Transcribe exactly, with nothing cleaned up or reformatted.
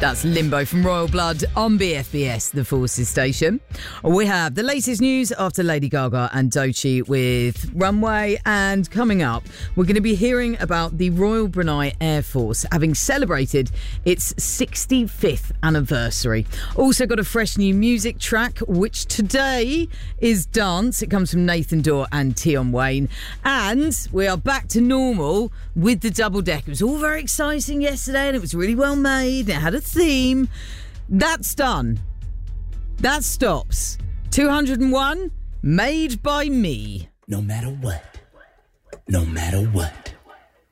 That's Limbo from Royal Blood on B F B S, the Forces station. We have the latest news after Lady Gaga and Doechii with Runway. And coming up, we're going to be hearing about the Royal Brunei Air Force having celebrated its sixty-fifth anniversary. Also got a fresh new music track, which today is Dance. It comes from Nathan Dorr and Tion Wayne. And we are back to normal with the double deck. It was all very exciting yesterday and it was really well made. It had a theme. That's done. That stops. two hundred and one, made by me. No matter what, no matter what,